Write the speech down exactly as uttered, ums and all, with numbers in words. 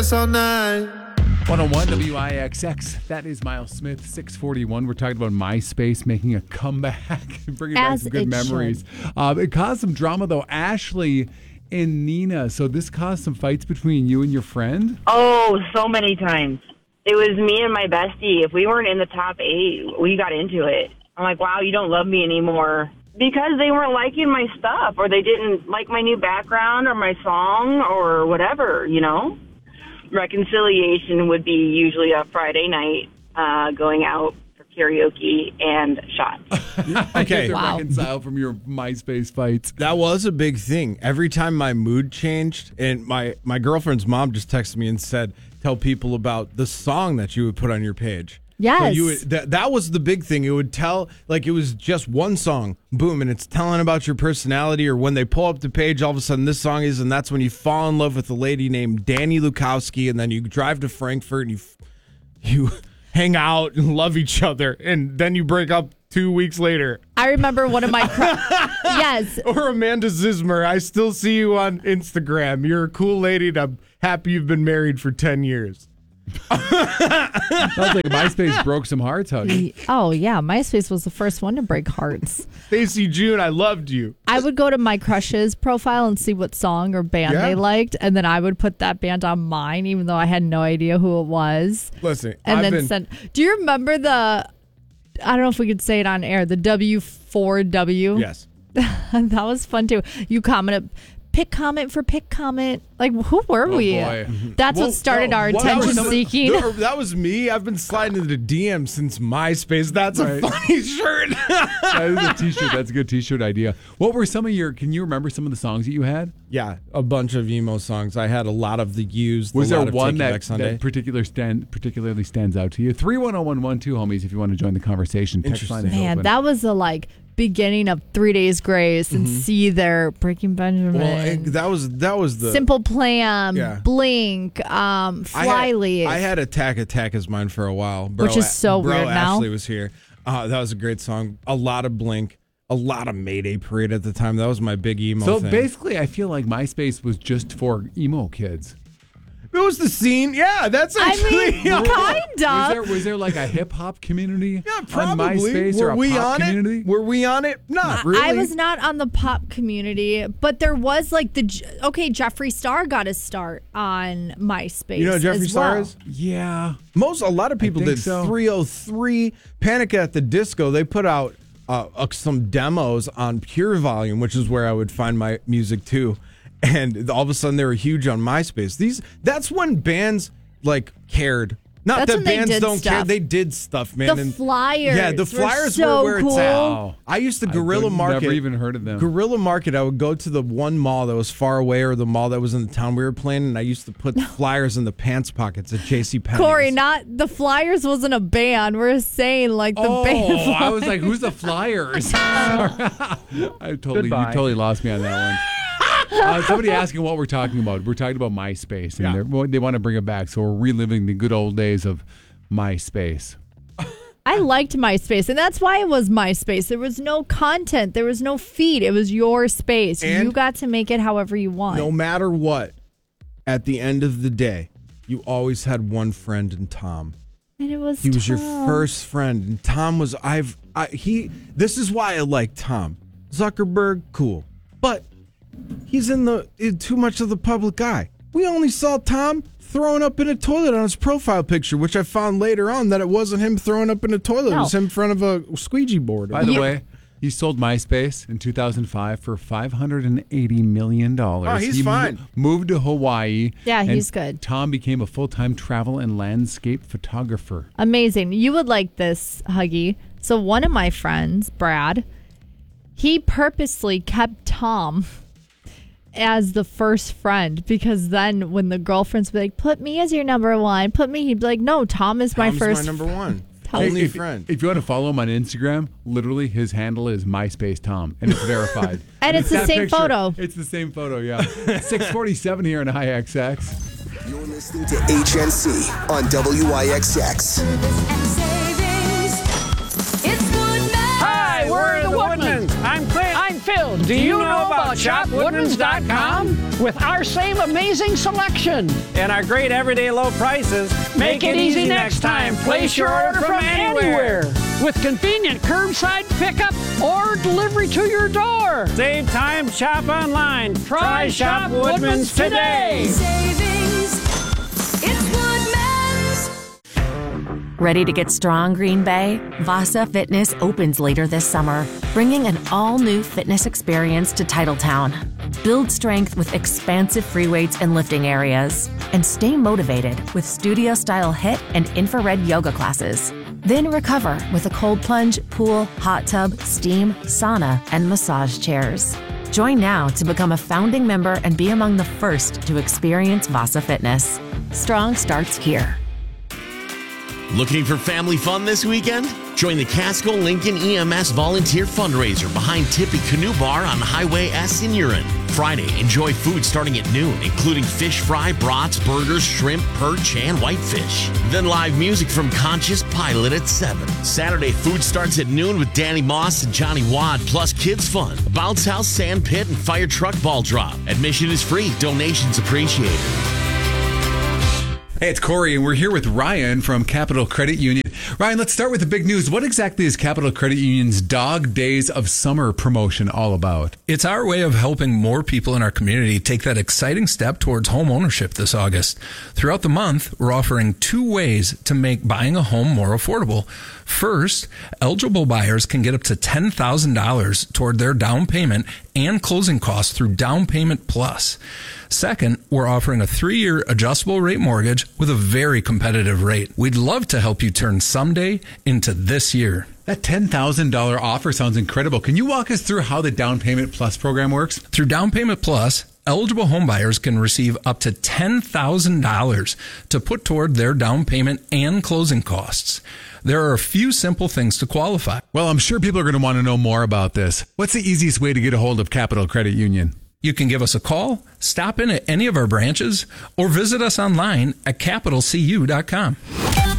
all night. one oh one W I X X. That is Miles Smith, six forty-one. We're talking about MySpace making a comeback and bringing back As some good it memories. Um, it caused some drama, though. Ashley and Nina. So this caused some fights between you and your friend? Oh, so many times. It was me and my bestie. If we weren't in the top eight, we got into it. I'm like, wow, you don't love me anymore. Because they weren't liking my stuff, or they didn't like my new background or my song or whatever, you know? Reconciliation would be usually a Friday night uh, going out for karaoke and shots. Okay. To Wow. reconcile from your MySpace fights. That was a big thing. Every time my mood changed, and my, my girlfriend's mom just texted me and said, tell people about the song that you would put on your page. Yes. So you would, that, that was the big thing. It would tell, like it was just one song, boom, and it's telling about your personality, or when they pull up the page, all of a sudden this song is, and that's when you fall in love with a lady named Danny Lukowski, and then you drive to Frankfurt and you you hang out and love each other, and then you break up two weeks later. I remember one of my cr- yes. Or Amanda Zismer, I still see you on Instagram. You're a cool lady, and I'm happy you've been married for ten years. Sounds like MySpace broke some hearts, honey. Oh yeah, MySpace was the first one to break hearts. Stacey June, I loved you. I would go to my crush's profile and see what song or band Yeah. they liked, and then I would put that band on mine, even though I had no idea who it was. Listen, And I've then been, send. Do you remember the? I don't know if we could say it on air. The W four W. yes. That was fun too. You commented. Pick comment for pick comment. Like, who were Oh, we? boy. That's Well, what started no, our well, that attention was- seeking. th- That was me. I've been sliding into the D M since MySpace. That's Right. a funny shirt. That is a t-shirt. That's a good t-shirt idea. What were some of your, can you remember some of the songs that you had? Yeah, a bunch of emo songs. I had a lot of the used. Was a there lot of one Take It that, Back Sunday. that particular stand, particularly stands out to you? three one zero one one two, homies, if you want to join the conversation. Text line is Man, open. that was the like beginning of Three Days Grace and See Their Breaking Benjamin. Well, and that was that was the Simple Plan, Yeah. Blink, um, I had, Flyleaf. I had Attack Attack as mine for a while, bro. Which is so bro, weird now. Ashley was here. Uh, that was a great song. A lot of Blink, a lot of Mayday Parade at the time. That was my big emo So thing. basically, I feel like MySpace was just for emo kids. it was the scene. Yeah, that's I actually. mean, kind Was there, of. was there like a hip hop community yeah, on probably. MySpace Were or a we pop on community? it? Were we on it? Not really. I was not on the pop community, but there was like the J- okay. Jeffree Star got his start on MySpace. You know what Jeffree as Star well. is? Yeah. Most a lot of people think did so. three oh three Panic at the Disco. They put out uh, uh, some demos on Pure Volume, which is where I would find my music too. And all of a sudden they were huge on MySpace. These that's when bands like cared. Not That's that when they bands did don't care. stuff. They did stuff, man. The And- flyers Yeah, the were flyers so were where cool. it's at. Wow. I used to I Guerrilla couldn't- Market. never even heard of them. Guerrilla Market. I would go to the one mall that was far away, or the mall that was in the town we were playing, and I used to put flyers in the pants pockets at J C Penney. Corey, not the Flyers wasn't a band. We're saying like the Oh, band. I was like, who's the Flyers? I totally, Goodbye. you totally lost me on that one. Uh, somebody asking what we're talking about. We're talking about MySpace, and Yeah. they're- well, they want to bring it back. So we're reliving the good old days of MySpace. I liked MySpace, and that's why it was MySpace. There was no content. There was no feed. It was your space. And- you got to make it however you want. No matter what, at the end of the day, you always had one friend in Tom. and it was He was your Tom. first friend, and Tom was I've I, he. This is why I like Tom Zuckerberg. Cool, but he's in the in too much of the public eye. We only saw Tom throwing up in a toilet on his profile picture, which I found later on that it wasn't him throwing up in a toilet. It No. was him in front of a squeegee board. By the You- way, he sold MySpace in two thousand five for five hundred eighty million dollars. Oh, he's he mo- fine. moved to Hawaii. Yeah, and he's good. Tom became a full-time travel and landscape photographer. Amazing. You would like this, Huggy. So one of my friends, Brad, he purposely kept Tom as the first friend because then when the girlfriends would be like, put me as your number one, put me, he'd be like, no, Tom is my Tom's first my number one. Tom- Only if, friend. If you want to follow him on Instagram, literally his handle is MySpace Tom, and it's verified. And it's the that same photo. It's the same photo, yeah. six forty-seven here in I X X. You're listening to H N C on W I X X. Hi, we're the Woodmans. I'm Clint. I'm Phil. Do you know about shop woodman's dot com? With our same amazing selection And our great everyday low prices, Make it easy next time. Place your order from anywhere. With convenient curbside pickup or delivery to your door. Save time, shop online. Try Shop Woodman's today. Savings. It's Woodman's. Ready to get strong, Green Bay? Vasa Fitness opens later this summer, bringing an all-new fitness experience to Titletown. Build strength with expansive free weights and lifting areas, and stay motivated with studio-style HIIT and infrared yoga classes. Then recover with a cold plunge, pool, hot tub, steam, sauna, and massage chairs. Join now to become a founding member and be among the first to experience Vasa Fitness. Strong starts here. Looking for family fun this weekend? Join the Casco Lincoln E M S volunteer fundraiser behind Tippy Canoe Bar on Highway S in Urin. Friday, enjoy food starting at noon, including fish fry, brats, burgers, shrimp, perch, and whitefish. Then live music from Conscious Pilot at seven. Saturday, food starts at noon with Danny Moss and Johnny Wad, plus kids fun, a bounce house, sand pit, and fire truck ball drop. Admission is free. Donations appreciated. Hey, it's Corey, and we're here with Ryan from Capital Credit Union. Ryan, let's start with the big news. What exactly is Capital Credit Union's Dog Days of Summer promotion all about? It's our way of helping more people in our community take that exciting step towards home ownership this August. Throughout the month, we're offering two ways to make buying a home more affordable. First, eligible buyers can get up to ten thousand dollars toward their down payment and closing costs through Down Payment Plus. Second, we're offering a three-year adjustable rate mortgage with a very competitive rate. We'd love to help you turn someday into this year. That ten thousand dollars offer sounds incredible. Can you walk us through how the Down Payment Plus program works? Through Down Payment Plus, eligible homebuyers can receive up to ten thousand dollars to put toward their down payment and closing costs. There are a few simple things to qualify. Well, I'm sure people are going to want to know more about this. What's the easiest way to get a hold of Capital Credit Union? You can give us a call, stop in at any of our branches, or visit us online at capital c u dot com.